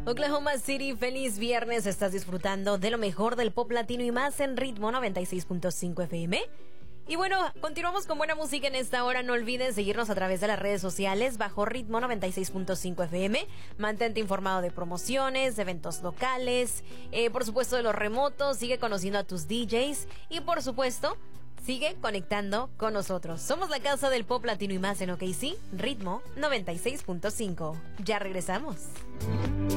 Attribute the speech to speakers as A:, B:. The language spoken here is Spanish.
A: Oklahoma City, feliz viernes. Estás disfrutando de lo mejor del pop latino y más en Ritmo 96.5 FM. Y bueno, continuamos con buena música en esta hora. No olvides seguirnos a través de las redes sociales bajo Ritmo 96.5 FM. Mantente informado de promociones, de eventos locales, por supuesto de los remotos. Sigue conociendo a tus DJs y por supuesto sigue conectando con nosotros. Somos la casa del pop latino y más en OKC, Ritmo 96.5. Ya regresamos.